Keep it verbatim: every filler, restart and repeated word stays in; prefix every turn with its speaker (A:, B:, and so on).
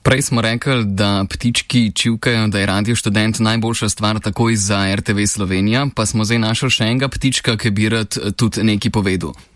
A: Prej smo rekli, da ptički čivkajo, da je Radio Študent najboljša stvar takoj za R T V Slovenija, pa smo zdaj našli še enega ptička, ki bi rad tudi nekaj povedal.